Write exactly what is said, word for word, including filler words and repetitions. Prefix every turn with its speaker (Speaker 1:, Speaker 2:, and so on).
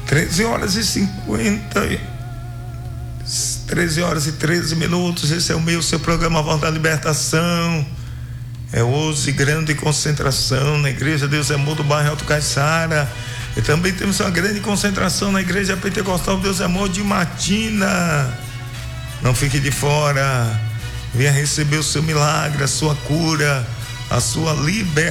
Speaker 1: treze horas e cinquenta. treze horas e treze minutos. Esse é o meu, seu programa Voz da Libertação. É hoje grande concentração na Igreja Deus é Amor do bairro Alto Caiçara. E também temos uma grande concentração na Igreja Pentecostal Deus é Amor de Matina. Não fique de fora. Venha receber o seu milagre, a sua cura, a sua libertação.